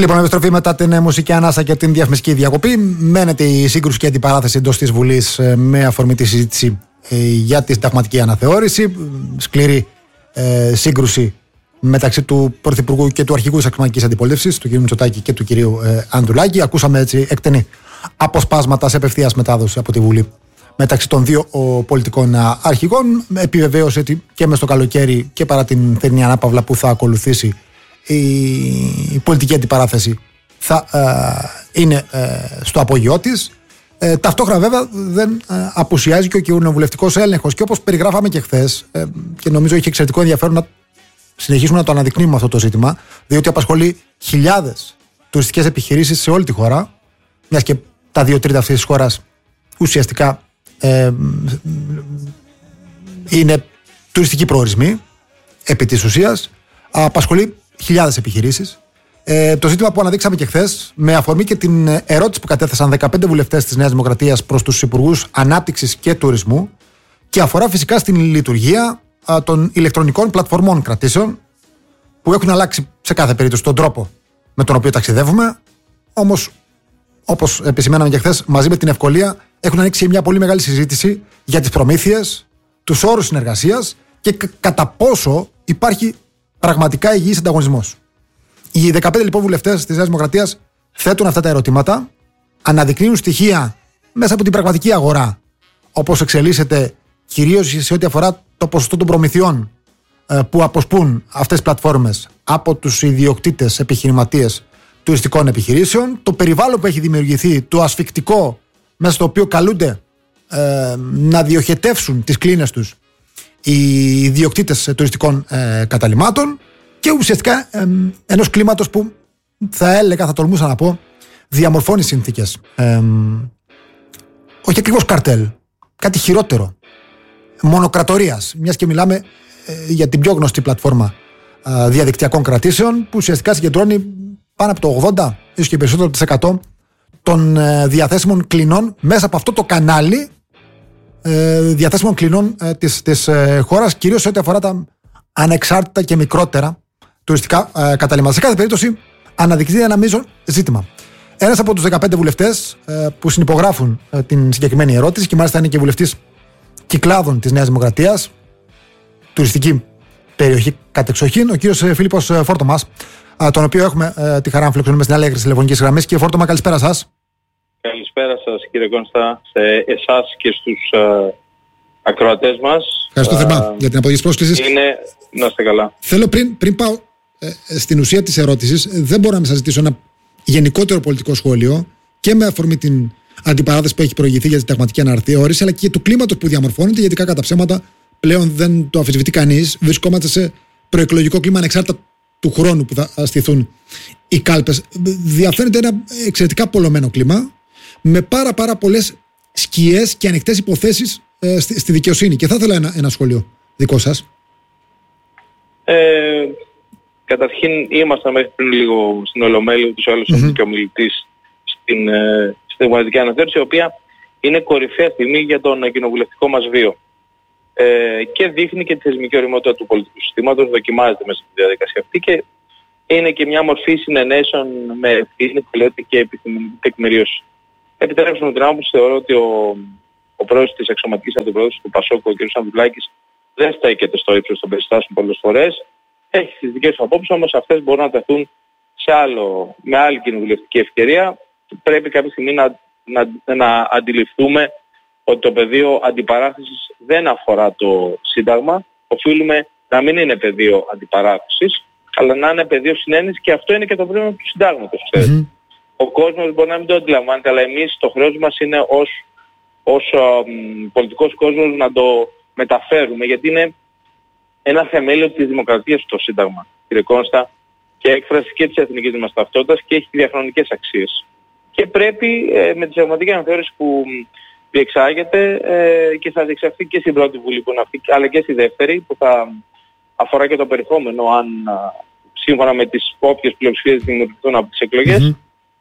Λοιπόν, επιστροφή μετά την μουσική ανάσα και την διαφημιστική διακοπή. Μένεται η σύγκρουση και αντιπαράθεση εντός της Βουλής με αφορμή τη συζήτηση για τη συνταγματική αναθεώρηση. Σκληρή σύγκρουση μεταξύ του Πρωθυπουργού και του αρχηγού της αξιωματικής αντιπολίτευσης, του κ. Μητσοτάκη και του κ. Ανδρουλάκη. Ακούσαμε έτσι εκτενή αποσπάσματα σε απευθείας μετάδοση από τη Βουλή μεταξύ των δύο πολιτικών αρχηγών. Επιβεβαίωσε ότι και μες στο καλοκαίρι και παρά την θερινή ανάπαυλα που θα ακολουθήσει, η πολιτική αντιπαράθεση θα είναι στο απόγειό της. Ταυτόχρονα βέβαια δεν απουσιάζει και ο κοινοβουλευτικός έλεγχος, και όπως περιγράφαμε και χθες, και νομίζω έχει εξαιρετικό ενδιαφέρον να συνεχίσουμε να το αναδεικνύουμε αυτό το ζήτημα, διότι απασχολεί χιλιάδες τουριστικές επιχειρήσεις σε όλη τη χώρα, μιας και τα 2/3 αυτής της χώρας ουσιαστικά είναι τουριστικοί προορισμοί επί της ουσίας. Απασχολεί χιλιάδες επιχειρήσεις. Το ζήτημα που αναδείξαμε και χθες, με αφορμή και την ερώτηση που κατέθεσαν 15 βουλευτές της Νέας Δημοκρατίας προς τους Υπουργούς Ανάπτυξης και Τουρισμού, και αφορά φυσικά στην λειτουργία των ηλεκτρονικών πλατφορμών κρατήσεων, που έχουν αλλάξει σε κάθε περίπτωση τον τρόπο με τον οποίο ταξιδεύουμε. Όμως, όπως επισημαίναμε και χθες, μαζί με την ευκολία έχουν ανοίξει μια πολύ μεγάλη συζήτηση για τις προμήθειες, τους όρους συνεργασίας και κατά πόσο υπάρχει πραγματικά υγιής ανταγωνισμός. Οι 15 λοιπόν βουλευτές της Νέας Δημοκρατίας θέτουν αυτά τα ερωτήματα, αναδεικνύουν στοιχεία μέσα από την πραγματική αγορά, όπως εξελίσσεται, κυρίως σε ό,τι αφορά το ποσοστό των προμηθειών που αποσπούν αυτές τις πλατφόρμες από τους ιδιοκτήτες επιχειρηματίες τουριστικών επιχειρήσεων, το περιβάλλον που έχει δημιουργηθεί, το ασφικτικό μέσα στο οποίο καλούνται να διοχετεύσουν τις κλίνες τους οι ιδιοκτήτες τουριστικών καταλυμάτων, και ουσιαστικά ενός κλίματος που θα έλεγα, θα τολμούσα να πω, διαμορφώνει συνθήκες. Όχι ακριβώς καρτέλ, κάτι χειρότερο. Μονοκρατορίας, μιας και μιλάμε για την πιο γνωστή πλατφόρμα διαδικτυακών κρατήσεων, που ουσιαστικά συγκεντρώνει πάνω από το 80% ίσως και περισσότερο των διαθέσιμων κλινών μέσα από αυτό το κανάλι διαθέσιμων κλινών της χώρας, κυρίως σε ό,τι αφορά τα ανεξάρτητα και μικρότερα τουριστικά καταλύματα. Σε κάθε περίπτωση αναδεικνύει ένα μείζον ζήτημα. Ένας από τους 15 βουλευτές που συνυπογράφουν την συγκεκριμένη ερώτηση, και μάλιστα είναι και βουλευτής Κυκλάδων της Νέας Δημοκρατίας, τουριστική περιοχή κατεξοχήν, ο κύριος Φίλιππος Φόρτομας, τον οποίο έχουμε τη χαρά να φιλοξενούμε στην άλλη άκρη της τηλεφωνικής γραμμής. Κύριε Φόρτομα, καλησπέρα σας. Καλησπέρα σας κύριε Κόνστα, σε εσάς και στους ακροατές μας. Ευχαριστώ θερμά για την αποδοχή της πρόσκλησης. Να είστε καλά. Θέλω πριν πάω στην ουσία της ερώτησης, δεν μπορώ να μην σας ζητήσω ένα γενικότερο πολιτικό σχόλιο, και με αφορμή την αντιπαράθεση που έχει προηγηθεί για τη συνταγματική αναθεώρηση, αλλά και του κλίματος που διαμορφώνεται, γιατί κακά τα ψέματα πλέον δεν το αμφισβητεί κανείς. Βρισκόμαστε σε προεκλογικό κλίμα, ανεξάρτητα του χρόνου που θα στηθούν οι κάλπες. Διαφαίνεται ένα εξαιρετικά πολλωμένο κλίμα, με πάρα πολλές σκιές και ανοιχτές υποθέσεις στη δικαιοσύνη. Και θα ήθελα ένα σχόλιο δικό σας. Καταρχήν ήμασταν μέχρι πριν λίγο στην Ολομέλεια, ούτως ή άλλως και ο μιλητής στην συνταγματική αναθεώρηση, η οποία είναι κορυφαία στιγμή για τον κοινοβουλευτικό μας βίο. Και δείχνει και τη θεσμική ωριμότητα του πολιτικού συστήματος, δοκιμάζεται μέσα στη διαδικασία αυτή, και είναι και μια μορφή συνενέσεων με ευθύνη, πλέον και επιστημονική τεκμηρίωση. Επιτρέψτε μου την άποψη, θεωρώ ότι ο πρόεδρος της αξιωματικής αντιπρόεδρου του ΠΑΣΟΚ, ο κ. Ανδρουλάκης, δεν στέκεται στο ύψος των περιστάσεων πολλές φορές. Έχει τις δικές του απόψεις, όμως αυτές μπορούν να τεθούν με άλλη κοινοβουλευτική ευκαιρία. Πρέπει κάποια στιγμή να αντιληφθούμε ότι το πεδίο αντιπαράθεσης δεν αφορά το Σύνταγμα. Οφείλουμε να μην είναι πεδίο αντιπαράθεσης, αλλά να είναι πεδίο συνένεσης, και αυτό είναι και το πρόβλημα του Συντάγματος. Ο κόσμος μπορεί να μην το αντιλαμβάνεται, αλλά εμείς το χρέος μας είναι ως πολιτικός κόσμος να το μεταφέρουμε, γιατί είναι ένα θεμέλιο της δημοκρατίας το Σύνταγμα, κύριε Κόνστα, και έκφραση και της εθνικής μας ταυτότητας, και έχει διαχρονικές αξίες. Και πρέπει με τη συνταγματική αναθεώρηση που διεξάγεται και θα διεξαχθεί και στην πρώτη βουλή που είναι αυτή, αλλά και στη δεύτερη, που θα αφορά και το περιεχόμενο, αν σύμφωνα με τις όποιες πλειοψηφίες δημιουργηθούν από τις εκλογές,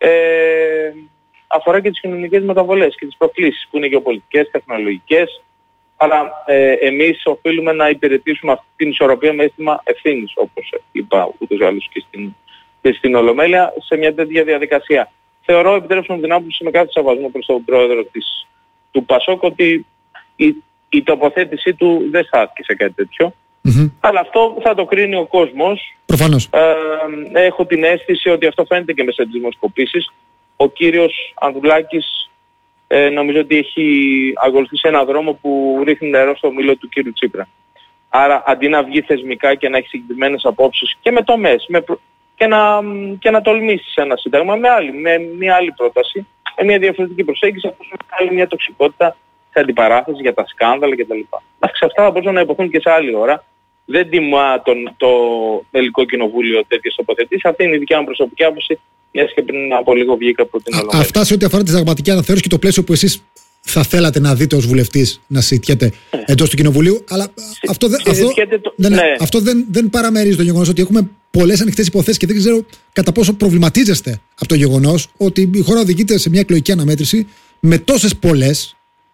αφορά και τις κοινωνικές μεταβολές και τις προκλήσεις που είναι γεωπολιτικές, τεχνολογικές, αλλά εμείς οφείλουμε να υπηρετήσουμε αυτή την ισορροπία με αίσθημα ευθύνης, όπως είπα ούτως ή άλλως και στην στην Ολομέλεια σε μια τέτοια διαδικασία. Θεωρώ, επιτρέψτε μου την άποψη με κάθε σεβασμό προς τον πρόεδρο του ΠΑΣΟΚ, ότι η τοποθέτησή του δεν στάθηκε σε κάτι τέτοιο. Αλλά αυτό θα το κρίνει ο κόσμος. Προφανώς. Έχω την αίσθηση ότι αυτό φαίνεται και μέσα στις δημοσκοπήσεις. Ο κύριος Ανδρουλάκης νομίζω ότι έχει ακολουθήσει έναν δρόμο που ρίχνει νερό στο μήλο του κύριου Τσίπρα. Άρα αντί να βγει θεσμικά και να έχει συγκεκριμένες απόψεις και με τομές και να τολμήσει σε ένα σύνταγμα με μια άλλη πρόταση, με μια διαφορετική προσέγγιση, όπως με μια τοξικότητα σε αντιπαράθεση για τα σκάνδαλα κτλ. Εντάξει, αυτά θα μπορούσαν να υποθούν και σε άλλη ώρα. Δεν τιμά το Ελληνικό Κοινοβούλιο τέτοιες τοποθετήσεις. Αυτή είναι η δικιά μου προσωπική άποψη, μιας και πριν από λίγο βγήκα από την Ολομέλεια. Αυτά σε ό,τι αφορά τη συνταγματική αναθεώρηση και το πλαίσιο που εσείς θα θέλατε να δείτε ως βουλευτής να συζητιέται εντός του Κοινοβουλίου. Αλλά αυτό δεν παραμερίζει το γεγονός ότι έχουμε πολλές ανοιχτές υποθέσεις και δεν ξέρω κατά πόσο προβληματίζεστε από το γεγονός ότι η χώρα οδηγείται σε μια εκλογική αναμέτρηση με τόσες πολλές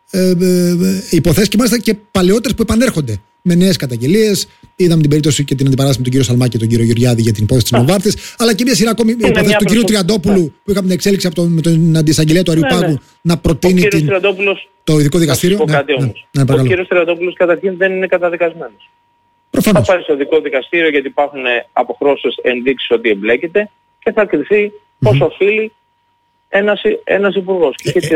υποθέσεις και μάλιστα και παλαιότερες που επανέρχονται με νέες καταγγελίες. Είδαμε την περίπτωση και την αντιπαράσταση με τον κύριο Σαλμάκη και τον κύριο Γεωργιάδη για την υπόθεση της Νοβάρτης, αλλά και μια σειρά ακόμη υποθέσεις του κυρίου Τριαντόπουλου που είχαμε την εξέλιξη με τον αντισαγγελέα του Αριουπάγου να προτείνει το ειδικό δικαστήριο. Ο κύριος Τριαντόπουλος καταρχήν δεν είναι καταδικασμένος. Προφανώς. Θα πάει στο ειδικό δικαστήριο γιατί υπάρχουν αποχρώσεις ενδείξεις ότι εμπλέκεται και θα κριθεί πώς οφείλει ένας υπουργός.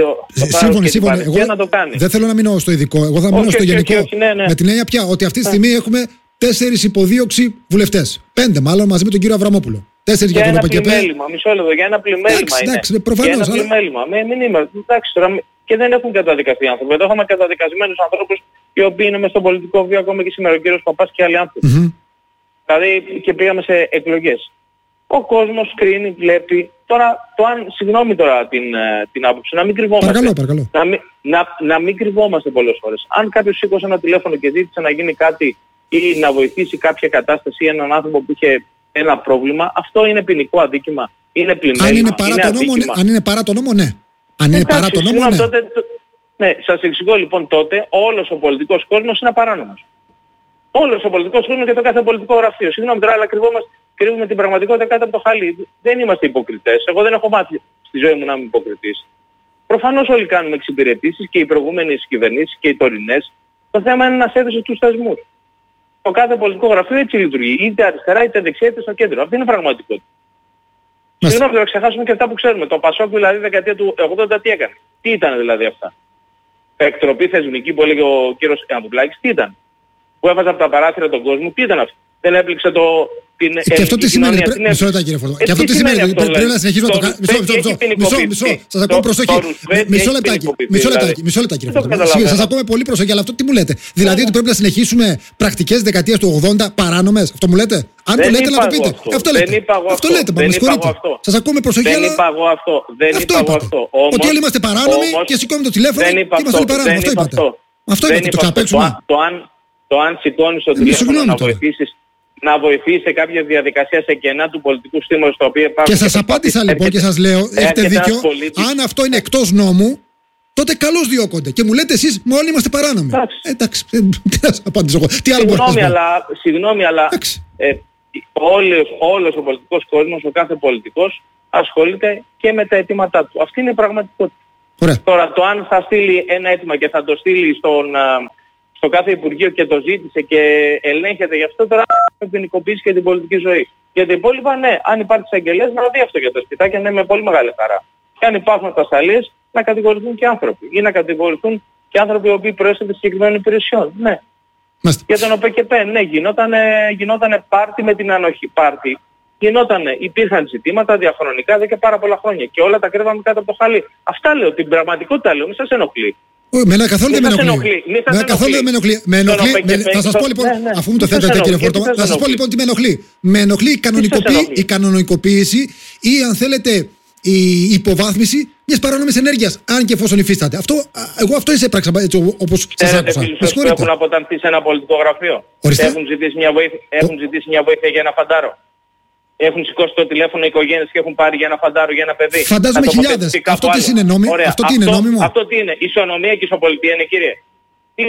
Σύμφωνα. Εγώ δεν θέλω να μείνω στο ειδικό. Εγώ θα μείνω στο γενικό. Με την έννοια πια ότι αυτή τη στιγμή έχουμε 4 υποδίωξη βουλευτές. 5 μάλλον μαζί με τον κύριο Αβραμόπουλο. 4 για τον ΟΠΚΠ. Μισό λεπτό, για ένα πλημέλημα. Εντάξει, προφανώς. Για ένα πλημέλημα. Εντάξει, τώρα και δεν έχουν καταδικαστεί άνθρωποι. Εδώ έχουμε καταδικασμένους ανθρώπους οι οποίοι είναι μες στο πολιτικό βίο ακόμα και σήμερα, ο κύριος Παπάς και άλλοι άνθρωποι. Δηλαδή και πήγαμε σε εκλογές. Ο κόσμος κρίνει, βλέπει. Τώρα, συγγνώμη τώρα την άποψη, να μην κρυβόμαστε. Παρακαλώ. Να μην κρυβόμαστε πολλές φορές. Αν κάποιος σήκωσε ένα τηλέφωνο και ζήτησε να γίνει κάτι ή να βοηθήσει κάποια κατάσταση ή έναν άνθρωπο που είχε ένα πρόβλημα, αυτό είναι ποινικό αδίκημα. Είναι πλημέλημα. Αν είναι παρά το νόμο, ναι. Αν είναι παρά το νόμο, ναι. Ναι, σας εξηγώ λοιπόν τότε, όλος ο πολιτικός κόσμος είναι παράνομος. Όλος ο πολιτικός κόσμος και το κάθε πολιτικό γραφείο. Συγγνώμη τώρα, αλλά κρύβουμε την πραγματικότητα κάτω από το χαλί. Δεν είμαστε υποκριτές. Εγώ δεν έχω μάθει στη ζωή μου να είμαι υποκριτής. Προφανώς όλοι κάνουμε εξυπηρετήσεις και οι προηγούμενες κυβερνήσεις και οι τωρινές. Το θέμα είναι να σέβεσαι τους θεσμούς. Το κάθε πολιτικό γραφείο έτσι λειτουργεί. Είτε αριστερά, είτε δεξιά, είτε στο κέντρο. Αυτή είναι η πραγματικότητα. Συγγνώμη, θα ξεχάσουμε και αυτά που ξέρουμε. Το Πασόκ δηλαδή δεκαετία του 80 τι έκανε. Τι ήταν δηλαδή αυτά. Εκτροπή θεσμική που έλεγε ο κύριος Ανδρουλάκης, τι ήταν. Που έβαζε από τα παράθυρα τον κόσμο, τι ήταν αυτό. Δεν έπληξε την και αυτό τι σημαίνει, μισό λεπτά κύριε Φορτώ. Και αυτό τι σημαίνει, πρέπει να συνεχίσουμε να το κάνουμε. Μισό, σας ακούω προσοχή. Μισό λεπτά κύριε Φορτώ. Σας ακούω με πολύ προσοχή, αλλά αυτό τι μου λέτε. Δηλαδή ότι πρέπει να συνεχίσουμε πρακτικές δεκαετίας του 80 παράνομες, αυτό μου λέτε. Αν το λέτε να το πείτε. Αυτό λέτε, με συγχωρείτε. Σας ακούω με προσοχή, αλλά αυτό είπατε. Ότι όλοι είμαστε παράνομοι και σηκώνουμε το τηλέφωνο και είμαστε όλοι παράνομοι. Αυτό είπατε. Αυτό είπατε, το ξαναπαίξουμε. Το αν σηκώνεις το τηλέφωνο να βοηθήσει σε κάποια διαδικασία σε κενά του πολιτικού συστήματος το οποίο υπάρχουν. Και σας απάντησα λοιπόν και σας λέω, έχετε δίκιο, αν αυτό είναι εκτός νόμου, τότε καλώς διώκονται. Και μου λέτε εσείς, μα όλοι είμαστε παράνομοι. Εντάξει, τι να σας απαντήσω εγώ. Συγγνώμη, αλλά όλος ο πολιτικός κόσμος, ο κάθε πολιτικός, ασχολείται και με τα αιτήματά του. Αυτή είναι η πραγματικότητα. Τώρα το αν θα στείλει ένα αίτημα και θα το στείλει στο κάθε Υπουργείο και το ζήτησε και ελέγχεται γι' αυτό, τώρα θα ποινικοποιήσει και την πολιτική ζωή. Για τα υπόλοιπα, ναι, αν υπάρχει εισαγγελέας να δει αυτό για τα σπιτάκια, ναι, με πολύ μεγάλη χαρά. Και αν υπάρχουν ατασταλίες, να κατηγορηθούν και άνθρωποι. Ή να κατηγορηθούν και άνθρωποι οι οποίοι προέρχονται συγκεκριμένων υπηρεσιών. Ναι. Για τον ΟΠΚΠ, ναι, γινότανε πάρτι με την ανοχή. Πάρτι. Υπήρχαν ζητήματα διαχρονικά εδώ και πάρα πολλά χρόνια. Και όλα τα κρύβαμε κάτω από το χαλί. Αυτά λέω, την πραγματικότητα λέω, μη σας ενοχλεί. Μένα καθόλου δεν με ενοχλεί. Θα σας πω λοιπόν, αφού μου το θέτετε κύριε Φορτώ, θα σας πω λοιπόν τι με ενοχλεί. Με ενοχλεί η κανονικοποίηση ή αν θέλετε η υποβάθμιση μιας παράνομης ενέργειας, αν και εφόσον υφίσταται. Εγώ αυτό έπραξα έτσι όπως σας άκουσα. Έχουν αποτανθεί σε ένα πολιτικό γραφείο. Έχουν ζητήσει μια βοήθεια για ένα φαντάρο. Έχουν σηκώσει το τηλέφωνο οι οικογένειες και έχουν πάρει για ένα φαντάρο, για ένα παιδί. Φαντάζομαι χιλιάδες. Αυτό τι είναι νόμιμο. Αυτό τι είναι, ισονομία και ισοπολιτεία είναι, κύριε. Τι είναι.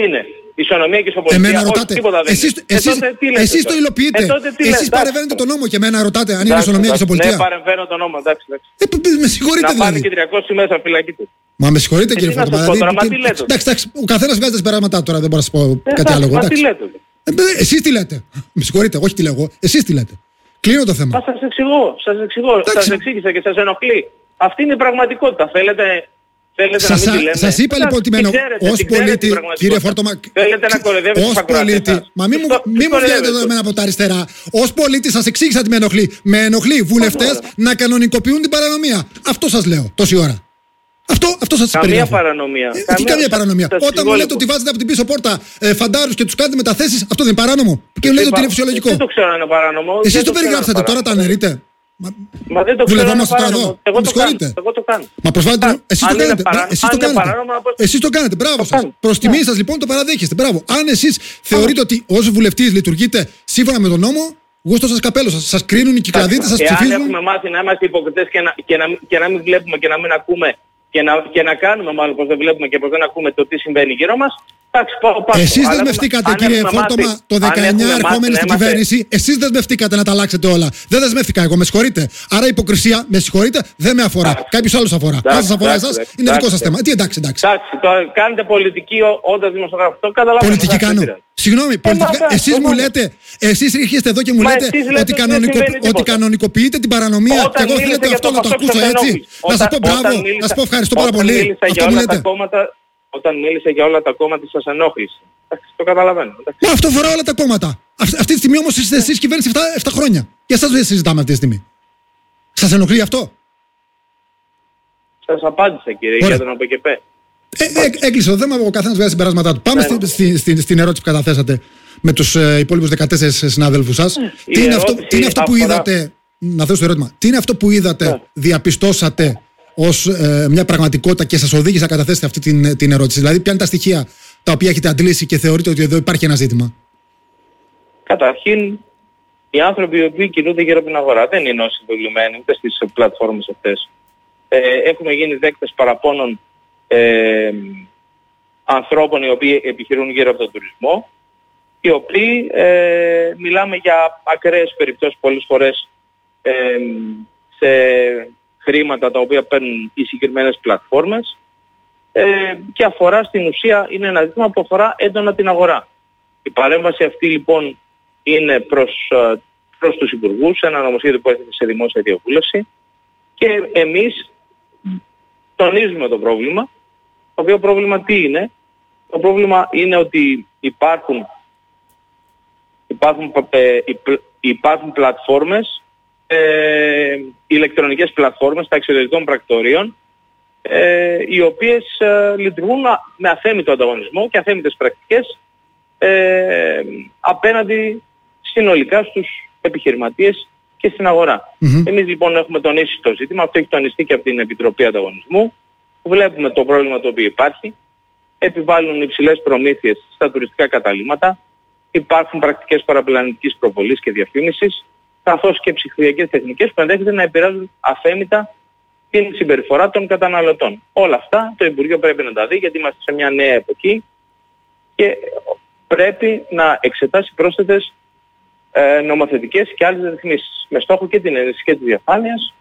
ισονομία και ισοπολιτεία. Εμένα ρωτάτε. Εσείς το υλοποιείτε. Εσείς παρεμβαίνετε τον νόμο και εμένα ρωτάτε αν είναι ισονομία και ισοπολιτεία. Ναι, παρεμβαίνω τον νόμο, εντάξει. Με συγχωρείτε δηλαδή. Να πάνε και 300 μέσα φυλακή του. Μα με συγχωρείτε κύριε Φόρτωμα. Εντάξει, ο καθένας βγάζει τα συμπεράσματά τώρα, δεν μπορώ να σας πω κάτι άλλο. Εσείς τι λέτε. Με συγχωρείτε, όχι τι λέω. Εσείς τι λέτε. Κλείνω το θέμα. Σας εξηγώ. Σας εξήγησα και σας ενοχλεί. Αυτή είναι η πραγματικότητα. Θέλετε να μην τη λέμε. Σας είπα λοιπόν ότι ως πολίτη, κύριε Φόρτωμα, θέλετε να κοροϊδεύετε τους ακροατές σας. Μα μη μου βγαίνετε εδώ εμένα από τα αριστερά. Ως πολίτη σας εξήγησα τι με ενοχλεί. Με ενοχλεί βουλευτές να κανονικοποιούν την παρανομία. Αυτό σας λέω τόση ώρα. Αυτό σας περιγράφω. Καμία παρανομία. Τι καμία παρανομία. Όταν μου λέτε ότι βάζετε από την πίσω πόρτα φαντάρους και τους κάνετε μεταθέσεις, αυτό δεν είναι παράνομο. Και μου λέτε ότι είναι φυσιολογικό. Δεν το ξέρω αν είναι παράνομο. Εσείς το περιγράψατε, τώρα τα αναιρείτε. Μα δεν το ξέρω. Βουλευόμαστε τώρα εδώ. Εγώ το κάνω. Μα προσβάλλετε. Εσείς το κάνετε. Μπράβο σας. Προς τιμή σας λοιπόν το παραδέχεστε. Μπράβο. Αν εσείς θεωρείτε ότι ως βουλευτής λειτουργείτε σύμφωνα με τον νόμο, γούστο σας καπέλο σας. Σας κρίνουν οι κυκλαδίτες, σας ψηφίζουν. Εάν έχουμε μάθει να είμαστε υποκριτές και να μην βλέπουμε και να μην ακούμε και να κάνουμε μάλλον πως δεν βλέπουμε και πως δεν ακούμε το τι συμβαίνει γύρω μας. Εσείς δεσμευτήκατε κύριε Φόρτωμα το 19 ερχόμενοι στην κυβέρνηση. Εσείς δεσμευτήκατε να τα αλλάξετε όλα. Δεν δεσμευτήκα εγώ, με συγχωρείτε. Άρα η υποκρισία, με συγχωρείτε, δεν με αφορά. Κάποιος άλλος αφορά. Αν σας αφορά εσάς, είναι δικό σας θέμα. Τι εντάξει. Κάνετε πολιτική όταν δημοσιογράφο. Το καταλαβαίνω. Πολιτική κάνω. Συγγνώμη, εσείς μου λέτε, εσείς έρχεστε εδώ και μου λέτε ότι κανονικοποιείτε την παρανομία και εγώ θέλετε αυτό να το ακούσω έτσι. Να σας πω μπράβο, να σας πω ευχαριστώ πάρα πολύ. Αυτό μου λέτε. Όταν μίλησε για όλα τα κόμματα σας ενόχλησε. Το καταλαβαίνω. Μα αυτό φορά όλα τα κόμματα. Αυτή τη στιγμή όμως είστε εσείς κυβέρνηση 7 χρόνια. Για εσάς δεν συζητάμε αυτή τη στιγμή. Σας ενοχλεί αυτό? Σας απάντησα κύριε για τον ΟΠΚΠ. Έκλεισε το θέμα, ο καθένας βγάζει συμπεράσματά του. Πάμε στην ερώτηση που καταθέσατε με τους υπόλοιπους 14 συναδέλφους σας. Τι είναι αυτό που είδατε, να θέσω το ερώτημα, τι είναι αυτό που είδατε, διαπιστώσατε ως μια πραγματικότητα και σας οδήγησε να καταθέσετε αυτή την ερώτηση? Δηλαδή, ποια είναι τα στοιχεία τα οποία έχετε αντλήσει και θεωρείτε ότι εδώ υπάρχει ένα ζήτημα? Καταρχήν, οι άνθρωποι οι οποίοι κινούνται γύρω από την αγορά δεν είναι όσοι δουλειμένοι ούτε στις πλατφόρμες αυτές. Έχουμε γίνει δέκτες παραπώνων ανθρώπων οι οποίοι επιχειρούν γύρω από τον τουρισμό, οι οποίοι μιλάμε για ακραίες περιπτώσεις πολλές φορές σε χρήματα τα οποία παίρνουν οι συγκεκριμένες πλατφόρμες και αφορά στην ουσία, είναι ένα ζήτημα που αφορά έντονα την αγορά. Η παρέμβαση αυτή λοιπόν είναι προς τους υπουργούς, ένα νομοσχέδιο που έρχεται σε δημόσια διαβούλευση και εμείς τονίζουμε το πρόβλημα. Το οποίο πρόβλημα τι είναι? Το πρόβλημα είναι ότι υπάρχουν πλατφόρμες, ηλεκτρονικές πλατφόρμες στα εξωτερικών πρακτορείων, οι οποίες λειτουργούν με αθέμητο ανταγωνισμό και αθέμητες πρακτικές απέναντι συνολικά στους επιχειρηματίες και στην αγορά. Εμείς λοιπόν έχουμε τονίσει το ζήτημα, αυτό έχει τονιστεί και από την Επιτροπή Ανταγωνισμού. Βλέπουμε το πρόβλημα το οποίο υπάρχει, επιβάλλουν υψηλές προμήθειες στα τουριστικά καταλύματα, υπάρχουν πρακτικές παραπλανητικής προβολής και διαφήμισης, καθώς και ψηφιακές τεχνικές που ενδέχεται να επηρεάζουν αθέμητα την συμπεριφορά των καταναλωτών. Όλα αυτά το Υπουργείο πρέπει να τα δει, γιατί είμαστε σε μια νέα εποχή και πρέπει να εξετάσει πρόσθετες νομοθετικές και άλλες ρυθμίσεις με στόχο και την ενίσχυση και της διαφάνειας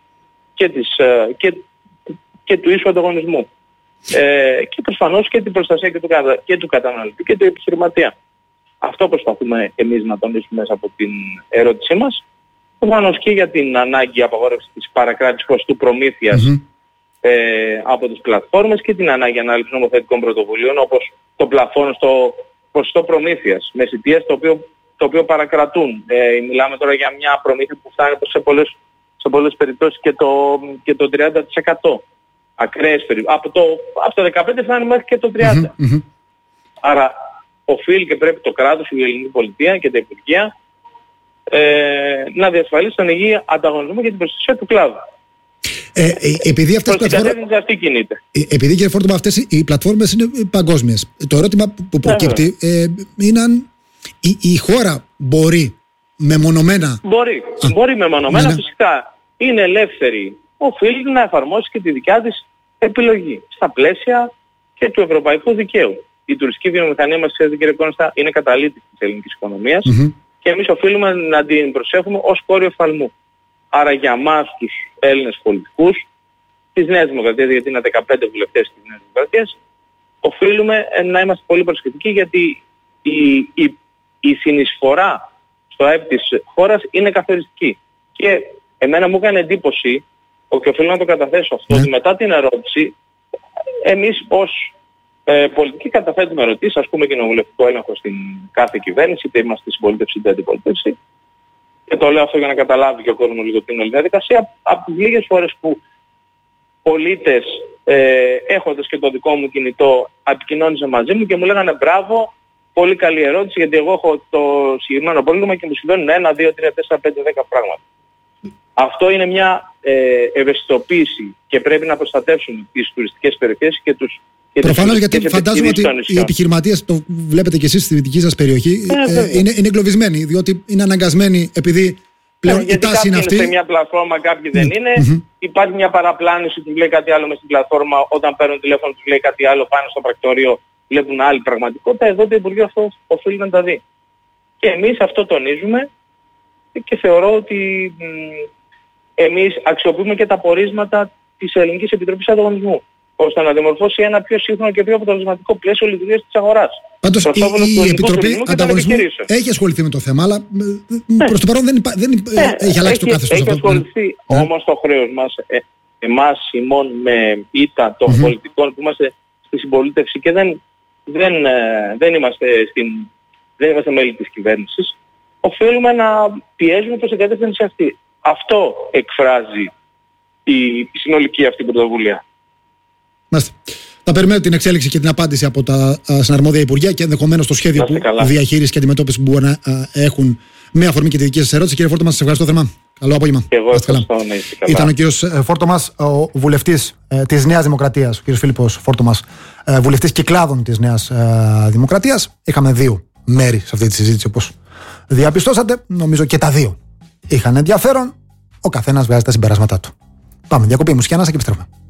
και του ίσου ανταγωνισμού. Και προφανώς και την προστασία και του καταναλωτή και του επιχειρηματία. Αυτό προσπαθούμε εμείς να τονίσουμε μέσα από την ερώτησή μας. Προφανώς και για την ανάγκη απαγόρευσης της παρακράτησης ποστού προμήθειας από τις πλατφόρμες και την ανάγκη ανάληψης νομοθετικών πρωτοβουλίων, όπως το πλαφόν στο ποσοστό προμήθειας με εισιτίες το οποίο παρακρατούν. Μιλάμε τώρα για μια προμήθεια που φτάνει σε πολλές περιπτώσεις και το 30%. Ακραίες περιπτώσεις. Από το 15 φτάνει μέχρι και το 30%. Άρα οφείλει και πρέπει το κράτος, η ελληνική πολιτεία και τα υπουργεία να διασφαλίσει τον υγιή ανταγωνισμό και την προστασία του κλάδου. Επειδή αυτές επειδή κύριε Φόρτωμα, αυτές οι πλατφόρμες είναι παγκόσμιες, το ερώτημα που προκύπτει είναι αν η χώρα μπορεί μεμονωμένα... Μπορεί μεμονωμένα, φυσικά. Είναι ελεύθερη. Οφείλει να εφαρμόσει και τη δικιά της επιλογή στα πλαίσια και του ευρωπαϊκού δικαίου. η τουριστική βιομηχανία μας, ξέρετε κύριε Κόνστα, είναι καταλήτης της ελληνικής οικονομίας και εμείς οφείλουμε να την προσέχουμε ως κόριο φαλμού. Άρα για μας τους Έλληνες πολιτικούς της Νέας Δημοκρατίας, γιατί είναι 15 βουλευτές της Νέας Δημοκρατίας, οφείλουμε να είμαστε πολύ προσεκτικοί, γιατί η συνεισφορά στο ΑΕΠ της χώρας είναι καθοριστική. Και εμένα μου έκανε εντύπωση, και οφείλω να το καταθέσω αυτό, ότι μετά την ερώτηση, εμείς ως πολιτικοί καταθέτουμε ερωτήσεις, ας πούμε κοινοβουλευτικό έλεγχο στην κάθε κυβέρνηση, είτε είμαστε στη συμπολίτευση είτε αντιπολίτευση. Και το λέω αυτό για να καταλάβει και ο κόσμος λίγο την όλη διαδικασία. Από τις λίγες φορές που πολίτες έχοντας και το δικό μου κινητό επικοινώνησαν μαζί μου και μου λέγανε μπράβο, πολύ καλή ερώτηση, γιατί εγώ έχω το συγκεκριμένο πρόβλημα και μου συμβαίνουν 1, 2, 3, 4, 5, 10 πράγματα. Αυτό είναι μια ευαισθητοποίηση και πρέπει να προστατεύσουμε τις τουριστικές περιοχές και τους. Προφανώς, γιατί φαντάζομαι ότι οι επιχειρηματίες, το βλέπετε και εσείς στη δική σας περιοχή, είναι εγκλωβισμένοι, διότι είναι αναγκασμένοι, επειδή πλέον η τάση είναι αυτή. Σε μια πλατφόρμα, κάποιοι δεν είναι. Υπάρχει μια παραπλάνηση, τους λέει κάτι άλλο μες στην πλατφόρμα, όταν παίρνουν τηλέφωνο τους λέει κάτι άλλο, πάνε στο πρακτορείο, βλέπουν άλλη πραγματικότητα. Εδώ το Υπουργείο αυτό οφείλει να τα δει. Και εμείς αυτό τονίζουμε και θεωρώ ότι εμείς αξιοποιούμε και τα πορίσματα της Ελληνικής Επιτροπής Ανταγωνισμού, ώστε να δημορφώσει ένα πιο σύγχρονο και πιο αποτελεσματικό πλαίσιο λειτουργίας της αγοράς. Πάντως η Επιτροπή Ανταγωνισμού έχει ασχοληθεί με το θέμα, αλλά προς το παρόν δεν έχει αλλάξει το καθεστώς αυτό. Έχει ασχοληθεί, όμως το χρέος μας, εμάς ημών με ήττα των πολιτικών που είμαστε στη συμπολίτευση και δεν είμαστε μέλη της κυβέρνησης, οφείλουμε να πιέζουμε προς την κατεύθυνση αυτή. Αυτό εκφράζει η συνολική αυτή πρωτοβουλία. Μάλιστα. Θα περιμένω την εξέλιξη και την απάντηση από τα συναρμόδια Υπουργεία και ενδεχομένως το σχέδιο διαχείρισης και αντιμετώπισης που μπορεί να έχουν με αφορμή και τη δική σας ερώτηση. Κύριε Φόρτωμα, σας ευχαριστώ θερμά. Καλό απόγευμα. Ήταν ο κύριος Φόρτωμας, ο βουλευτής της Νέας Δημοκρατίας, ο κύριος Φίλιππος Φόρτωμας, βουλευτής κυκλάδων της Νέας Δημοκρατίας. Είχαμε δύο μέρη σε αυτή τη συζήτηση, όπως διαπιστώσατε. Νομίζω και τα δύο είχαν ενδιαφέρον. Ο καθένας βγάζει τα συμπεράσματά του. Πάμε, διακοπή μουσική ανάσα και επιστρέφουμε.